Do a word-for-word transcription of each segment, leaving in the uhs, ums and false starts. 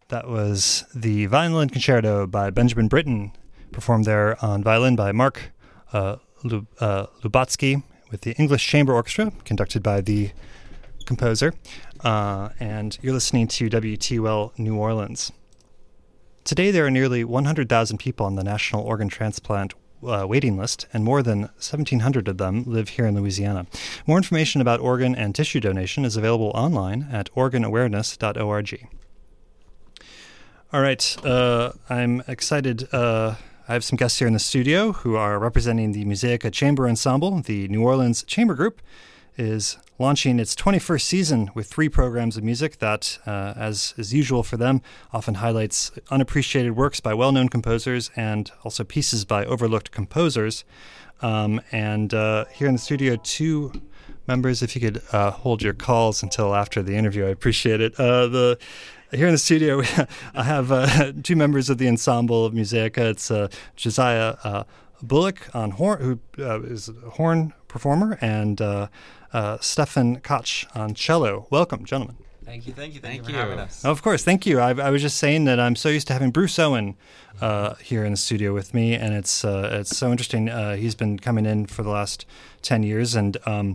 That was the Violin Concerto by Benjamin Britten, performed there on violin by Mark uh, Lub- uh, Lubatsky with the English Chamber Orchestra, conducted by the composer. Uh, and you're listening to W T U L New Orleans. Today there are nearly one hundred thousand people on the National Organ Transplant uh, waiting list, and more than seventeen hundred of them live here in Louisiana. More information about organ and tissue donation is available online at organ awareness dot org. All right, uh, I'm excited. Uh, I have some guests here in the studio who are representing the Museica Chamber Ensemble. The New Orleans Chamber Group is launching its twenty-first season with three programs of music that, uh, as is usual for them, often highlights unappreciated works by well-known composers and also pieces by overlooked composers. Um, and uh, here in the studio, two members, if you could uh, hold your calls until after the interview, I appreciate it. Uh, the Here in the studio, I have uh, two members of the ensemble of Museica. It's uh, Josiah uh, Bullock on horn, who uh, is a horn performer, and uh, uh, Stefan Koch on cello. Welcome, gentlemen. Thank you, thank you, thank, thank you you for having us. Oh, of course, thank you. I, I was just saying that I'm so used to having Bruce Owen uh, here in the studio with me, and it's uh, it's so interesting. Uh, he's been coming in for the last ten years, and um,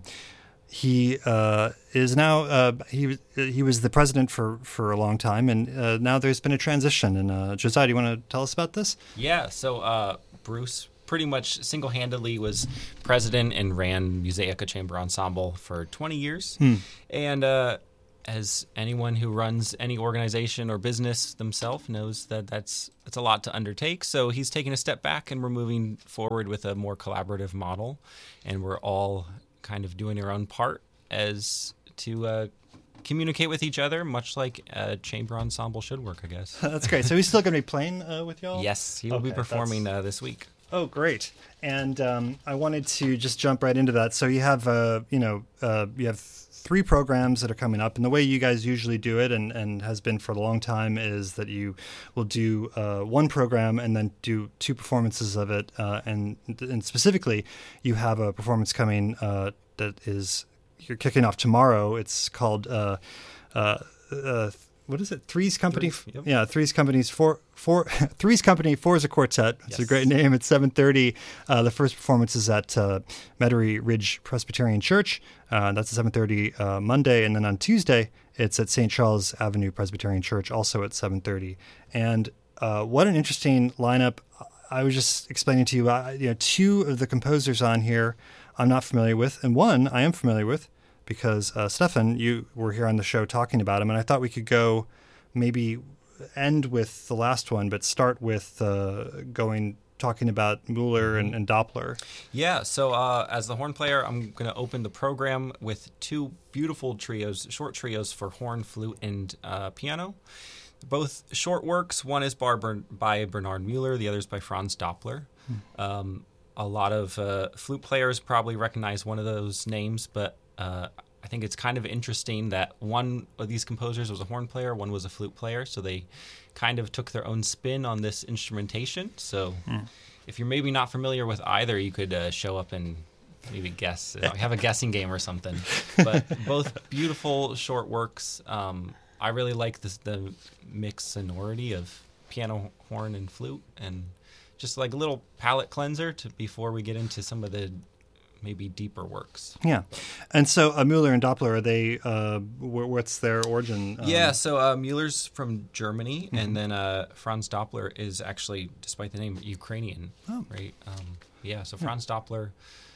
he uh, is now uh, he he was the president for, for a long time, and uh, now there's been a transition. And uh, Josiah, do you want to tell us about this? Yeah, so uh, Bruce pretty much single-handedly was president and ran Museica Chamber Ensemble for twenty years, Hmm. and uh, as anyone who runs any organization or business themselves knows, that that's it's a lot to undertake. So he's taking a step back, and we're moving forward with a more collaborative model, and we're all kind of doing our own part as to uh, communicate with each other, much like a chamber ensemble should work, I guess. That's great. So he's still going to be playing uh, with y'all? Yes, he will Okay, be performing that's- uh, this week. Oh, great. And um, I wanted to just jump right into that. So you have, uh, you know, uh, you have three programs that are coming up, and the way you guys usually do it, and, and has been for a long time, is that you will do uh, one program and then do two performances of it, uh, and and specifically, you have a performance coming uh, that is you're kicking off tomorrow. It's called uh, uh, uh, what is it? Three's Company. Threes, yep. Yeah, Three's Company's four four Three's Company. Four is a quartet. It's Yes. a great name. It's seven thirty. Uh, the first performance is at uh, Metairie Ridge Presbyterian Church. Uh, that's at seven thirty uh, Monday, and then on Tuesday it's at Saint Charles Avenue Presbyterian Church, also at seven thirty. And uh, what an interesting lineup! I was just explaining to you, uh, you know, two of the composers on here I'm not familiar with, and one I am familiar with, because uh, Stefan, you were here on the show talking about him, and I thought we could go maybe end with the last one, but start with uh, going talking about Mueller and, and Doppler. Yeah, so uh, as the horn player, I'm going to open the program with two beautiful trios, short trios for horn, flute, and uh, piano. Both short works. One is by, Bern- by Bernard Mueller, the other is by Franz Doppler. Hmm. Um, a lot of uh, flute players probably recognize one of those names, but uh, I think it's kind of interesting that one of these composers was a horn player, one was a flute player, so they kind of took their own spin on this instrumentation. So mm. if you're maybe not familiar with either, you could uh, show up and maybe guess. You know, have a guessing game or something. But both beautiful short works. Um, I really like this, the mixed sonority of piano, horn, and flute, and just like a little palate cleanser to before we get into some of the maybe deeper works. Yeah. And so uh, Mueller and Doppler, are they, uh, wh- what's their origin? Um, yeah, so uh, Mueller's from Germany, mm-hmm. and then uh, Franz Doppler is actually, despite the name, Ukrainian, oh. right? Um, yeah, so Franz yeah. Doppler,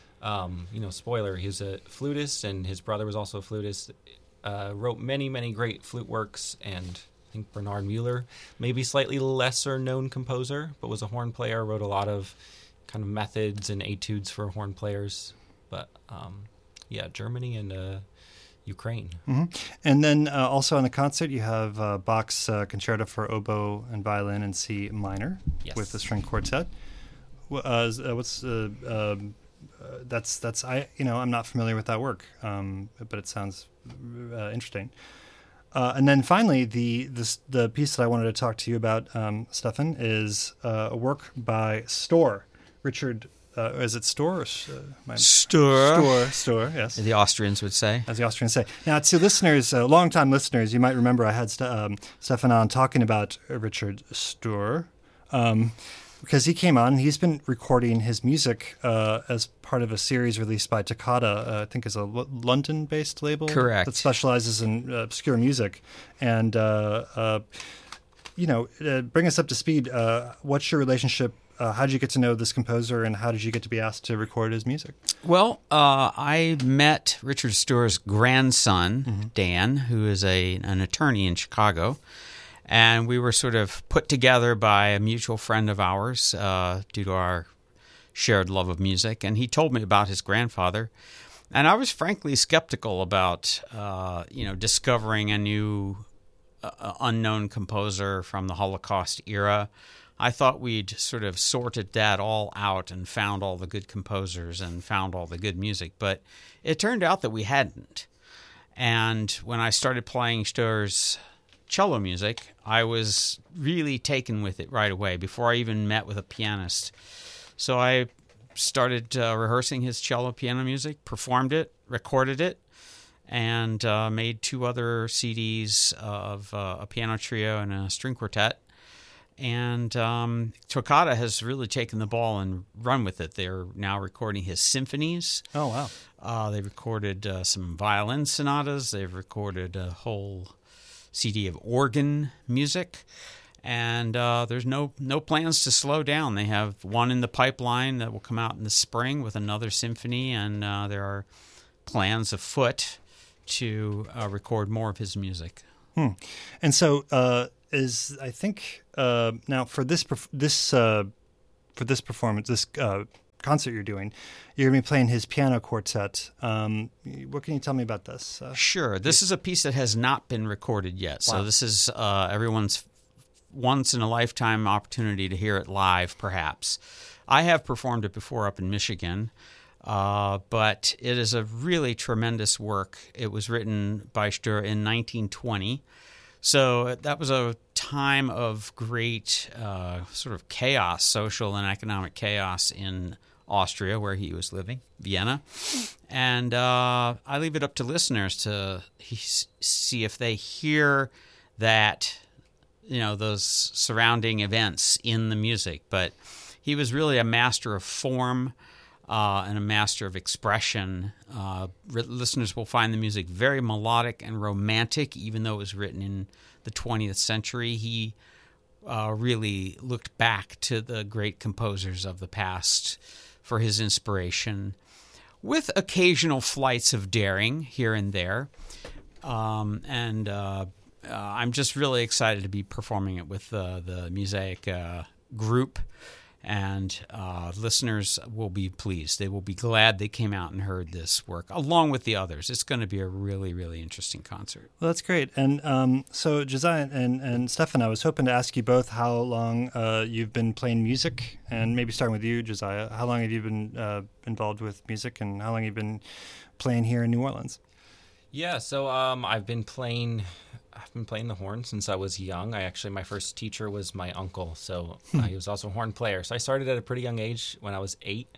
um, you know, spoiler, he's a flutist, and his brother was also a flutist, uh, wrote many, many great flute works, and I think Bernard Mueller, maybe slightly lesser known composer, but was a horn player, wrote a lot of kind of methods and etudes for horn players. But um, yeah, Germany and uh, Ukraine. Mm-hmm. And then uh, also on the concert, you have uh, Bach's uh, Concerto for Oboe and Violin in C minor yes. with the string quartet. Uh, what's uh, uh, that's that's I you know I'm not familiar with that work, um, but it sounds uh, interesting. Uh, and then finally, the this, the piece that I wanted to talk to you about, um, Stefan, is uh, a work by Storr, Richard uh, is it store? Or, uh, my, Store. Store, store, yes. The Austrians would say. As the Austrians say. Now, to listeners, uh, long-time listeners, you might remember I had St- um, Stefan on talking about Richard Stohr, um, because he came on. He's been recording his music uh, as part of a series released by Toccata, uh, I think is a L- London-based label. Correct. That specializes in uh, obscure music. And, uh, uh, you know, uh, bring us up to speed. Uh, what's your relationship? Uh, how did you get to know this composer, and how did you get to be asked to record his music? Well, uh, I met Richard Stohr's grandson, mm-hmm. Dan, who is a an attorney in Chicago, and we were sort of put together by a mutual friend of ours uh, due to our shared love of music, and he told me about his grandfather, and I was frankly skeptical about uh, you know discovering a new uh, unknown composer from the Holocaust era. I thought we'd sort of sorted that all out and found all the good composers and found all the good music, but it turned out that we hadn't. And when I started playing Stohr's cello music, I was really taken with it right away before I even met with a pianist. So I started uh, rehearsing his cello piano music, performed it, recorded it, and uh, made two other C Ds of uh, a piano trio and a string quartet. And um, Toccata has really taken the ball and run with it. They're now recording his symphonies. Oh, wow. Uh, they recorded uh, some violin sonatas. They've recorded a whole C D of organ music. And uh, there's no no plans to slow down. They have one in the pipeline that will come out in the spring with another symphony. And uh, there are plans afoot to uh, record more of his music. Hmm. And so... Uh Is I think uh, now for this perf- this uh, for this performance, this uh, concert you're doing, you're going to be playing his piano quartet. Um, what can you tell me about this? Uh, sure. This is a piece that has not been recorded yet, so wow. this is uh, everyone's once in a lifetime opportunity to hear it live. Perhaps I have performed it before up in Michigan, uh, but it is a really tremendous work. It was written by Stohr in nineteen twenty. So that was a time of great uh, sort of chaos, social and economic chaos in Austria, where he was living, Vienna. And uh, I leave it up to listeners to see if they hear that, you know, those surrounding events in the music. But he was really a master of form uh, and a master of expression. Uh, listeners will find the music very melodic and romantic, even though it was written in the twentieth century. He uh, really looked back to the great composers of the past for his inspiration, with occasional flights of daring here and there. Um, and uh, uh, I'm just really excited to be performing it with uh, the Mosaic uh, group. And uh, listeners will be pleased. They will be glad they came out and heard this work, along with the others. It's going to be a really, really interesting concert. Well, that's great. And um, so, Josiah and, and Stefan, I was hoping to ask you both how long uh, you've been playing music, and maybe starting with you, Josiah. How long have you been uh, involved with music, and how long have you been playing here in New Orleans? Yeah, so um, I've been playing... I've been playing the horn since I was young. I actually, my first teacher was my uncle, so uh, he was also a horn player. So I started at a pretty young age when I was eight.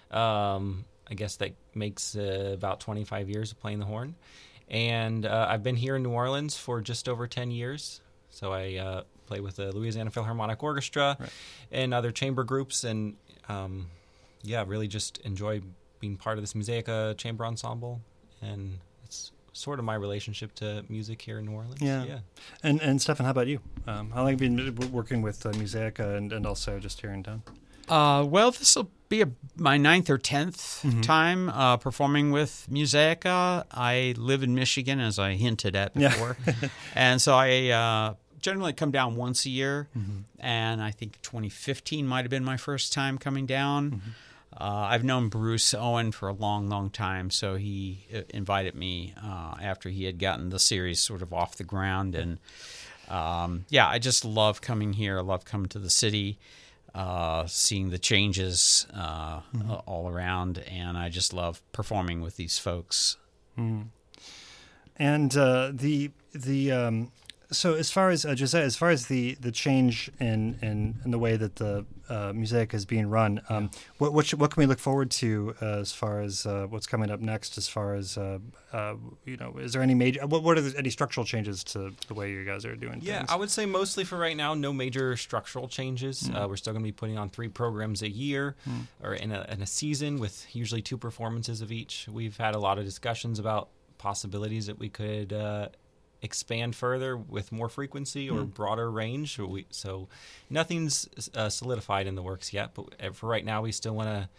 Um, I guess that makes uh, about twenty-five years of playing the horn. And uh, I've been here in New Orleans for just over ten years. So I uh, play with the Louisiana Philharmonic Orchestra right. and other chamber groups. And um, yeah, really just enjoy being part of this Mosaica chamber ensemble. And it's sort of my relationship to music here in New Orleans. Yeah. yeah. And and Stefan, how about you? Um, how long have you been working with uh, Mosaica and, and also just here in town? Uh, well, this will be a, my ninth or tenth mm-hmm. time uh, performing with Mosaica. I live in Michigan, as I hinted at before. Yeah. And so I uh, generally come down once a year. Mm-hmm. And I think twenty fifteen might have been my first time coming down. Mm-hmm. Uh, I've known Bruce Owen for a long, long time, so he invited me uh, after he had gotten the series sort of off the ground. And, um, yeah, I just love coming here. I love coming to the city, uh, seeing the changes uh, mm-hmm. all around, and I just love performing with these folks. Mm. And uh, the the um, So as far as uh, Josiah, as far as the, the change in, in, in the way that the uh, Musaic is being run, um, yeah. what what, should, what can we look forward to uh, as far as uh, what's coming up next? As far as uh, uh, you know, is there any major what what are the, any structural changes to the way you guys are doing yeah, things? I would say mostly for right now, no major structural changes. Mm. Uh, we're still going to be putting on three programs a year mm. or in a, in a season with usually two performances of each. We've had a lot of discussions about possibilities that we could uh, expand further with more frequency or mm. broader range. So, we, so nothing's uh, solidified in the works yet, but for right now, we still want to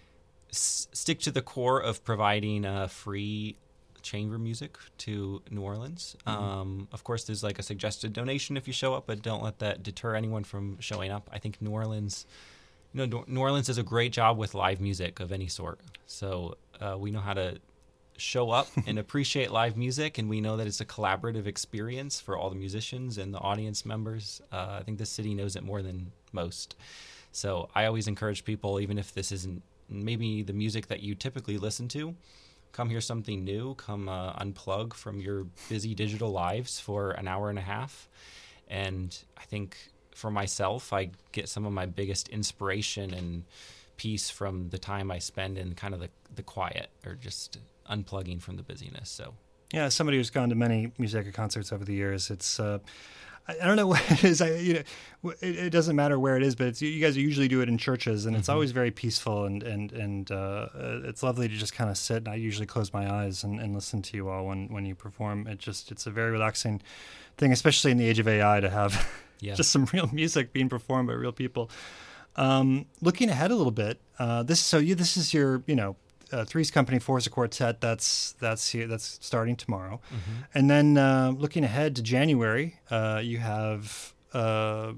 s- stick to the core of providing uh, free chamber music to New Orleans. Mm-hmm. Um, of course, there's like a suggested donation if you show up, but don't let that deter anyone from showing up. I think New Orleans, you know, New Orleans does a great job with live music of any sort. So uh, we know how to show up and appreciate live music, and we know that it's a collaborative experience for all the musicians and the audience members. Uh, I think the city knows it more than most. So I always encourage people, even if this isn't maybe the music that you typically listen to, come hear something new, come uh, unplug from your busy digital lives for an hour and a half. And I think for myself, I get some of my biggest inspiration and peace from the time I spend in kind of the, the quiet or just unplugging from the busyness. So yeah, as somebody who's gone to many Musaic concerts over the years, it's uh, I, I don't know what it is. I, you know, it, it doesn't matter where it is, but it's, you guys usually do it in churches, and mm-hmm. it's always very peaceful and and and uh, it's lovely to just kind of sit. And I usually close my eyes and, and listen to you all when, when you perform. It just it's a very relaxing thing, especially in the age of A I, to have yeah. just some real music being performed by real people. Um, looking ahead a little bit, uh, this so you this is your you know. Uh, Three's Company, Four's a Quartet. That's that's here. That's starting tomorrow, mm-hmm. and then uh, looking ahead to January, uh, you have uh,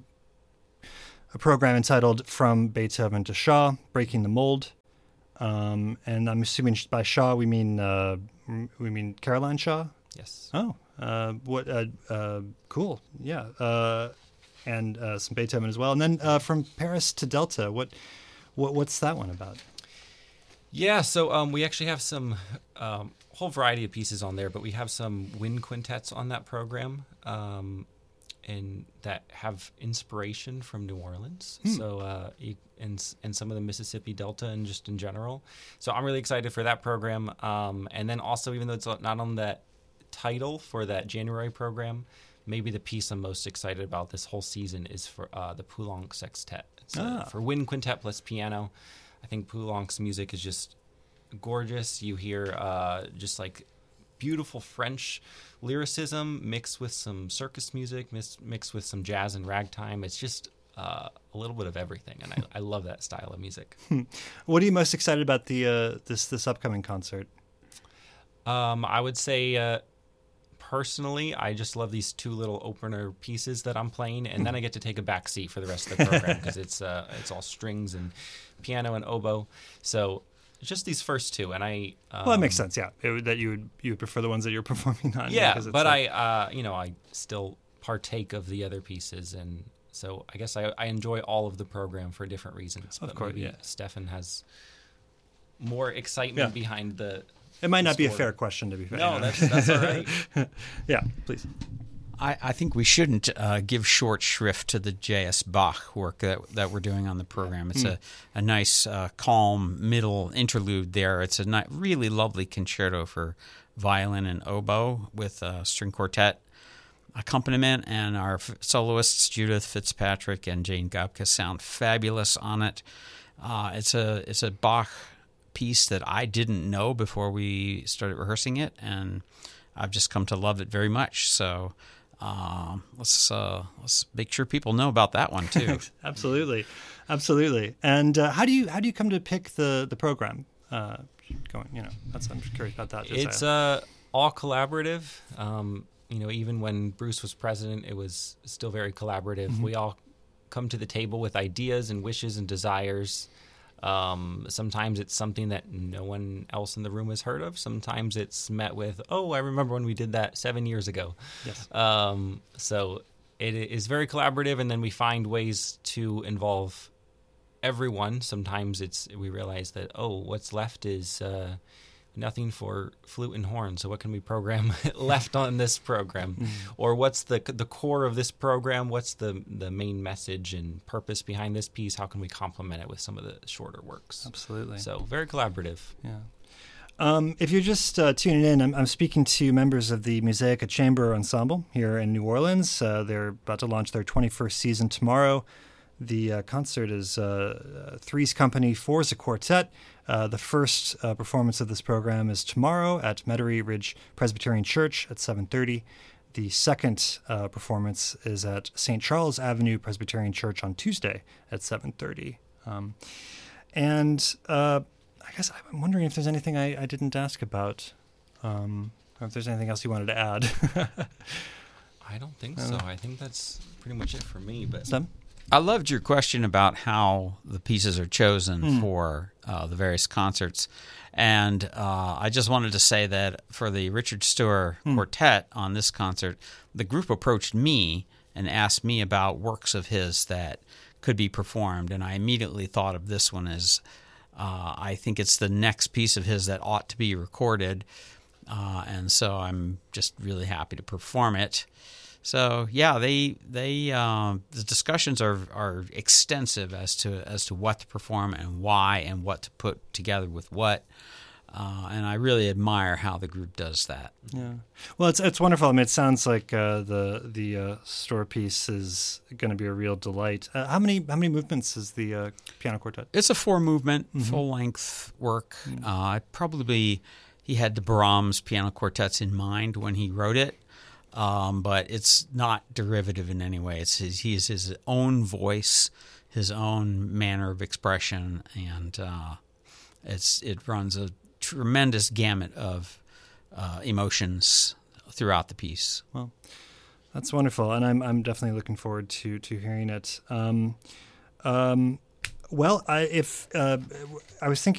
a program entitled "From Beethoven to Shaw: Breaking the Mold," um, and I'm assuming by Shaw we mean uh, we mean Caroline Shaw. Yes. Oh, uh, what? Uh, uh, cool. Yeah, uh, and uh, some Beethoven as well, and then uh, from Paris to Delta. What? What? What's that one about? Yeah, so um, we actually have some um, whole variety of pieces on there, but we have some wind quintets on that program, um, and that have inspiration from New Orleans. Hmm. So uh, and and some of the Mississippi Delta and just in general. So I'm really excited for that program. Um, and then also, even though it's not on that title for that January program, maybe the piece I'm most excited about this whole season is for uh, the Poulenc Sextet. It's ah. a, for wind quintet plus piano. I think Poulenc's music is just gorgeous. You hear uh, just like beautiful French lyricism mixed with some circus music, mixed, mixed with some jazz and ragtime. It's just uh, a little bit of everything, and I, I love that style of music. What are you most excited about the uh, this this upcoming concert? Um, I would say uh, personally, I just love these two little opener pieces that I'm playing, and then I get to take a back seat for the rest of the program because it's uh, it's all strings and piano and oboe. So just these first two, and I um, well, that makes sense. Yeah, it, that you would you would prefer the ones that you're performing on. Yeah, yeah but like... I uh, you know I still partake of the other pieces, and so I guess I, I enjoy all of the program for different reasons. Of but course, maybe yeah. Stefan has more excitement yeah. behind the. It might not score. be a fair question, to be fair. No, that's that's all right. Yeah, please. I, I think we shouldn't uh, give short shrift to the J S Bach work that that we're doing on the program. It's mm. a, a nice, uh, calm middle interlude there. It's a ni- really lovely concerto for violin and oboe with a string quartet accompaniment, and our f- soloists Judith Fitzpatrick and Jane Gabka sound fabulous on it. Uh, it's a it's a Bach piece that I didn't know before we started rehearsing it, and I've just come to love it very much. So. Uh, let's uh, let's make sure people know about that one too. Absolutely, absolutely. And uh, how do you how do you come to pick the the program? Uh, going, you know, that's I'm just curious about that. Just it's uh, all collaborative. Um, you know, even when Bruce was president, it was still very collaborative. Mm-hmm. We all come to the table with ideas and wishes and desires. Um, sometimes it's something that no one else in the room has heard of. Sometimes it's met with, oh, I remember when we did that seven years ago. Yes. Um, so it is very collaborative, and then we find ways to involve everyone. Sometimes it's we realize that, oh, what's left is uh, nothing for flute and horn. So what can we program left on this program? Mm. Or what's the the core of this program? What's the, the main message and purpose behind this piece? How can we complement it with some of the shorter works? Absolutely. So very collaborative. Yeah. Um, if you're just uh, tuning in, I'm, I'm speaking to members of the Musaica Chamber Ensemble here in New Orleans. Uh, they're about to launch their twenty-first season tomorrow. The uh, concert is uh, Three's Company, Four's a Quartet. Uh, the first uh, performance of this program is tomorrow at Metairie Ridge Presbyterian Church at seven thirty. The second uh, performance is at Saint Charles Avenue Presbyterian Church on Tuesday at seven thirty. Um, and... Uh, I guess I'm wondering if there's anything I, I didn't ask about, um, or if there's anything else you wanted to add. I don't think so. I think that's pretty much it for me. But Sam? I loved your question about how the pieces are chosen Mm. for uh, the various concerts. And uh, I just wanted to say that for the Richard Stewart Mm. Quartet on this concert, the group approached me and asked me about works of his that could be performed. And I immediately thought of this one as... Uh, I think it's the next piece of his that ought to be recorded, uh, and so I'm just really happy to perform it. So yeah, they they uh, the discussions are are extensive as to as to what to perform and why and what to put together with what, uh, and I really admire how the group does that. Yeah, well, it's it's wonderful. I mean, it sounds like uh, the the uh, store piece is going to be a real delight. Uh, how many how many movements is the uh, piano quartet? It's a four movement, Mm-hmm. full length work. Mm-hmm. Uh, probably he had the Brahms piano quartets in mind when he wrote it, um, but it's not derivative in any way. It's his, he is his own voice, his own manner of expression, and uh, it's it runs a tremendous gamut of uh, emotions throughout the piece. Well, that's wonderful, and I'm I'm definitely looking forward to to hearing it. Um, um, well, I if uh, I was thinking.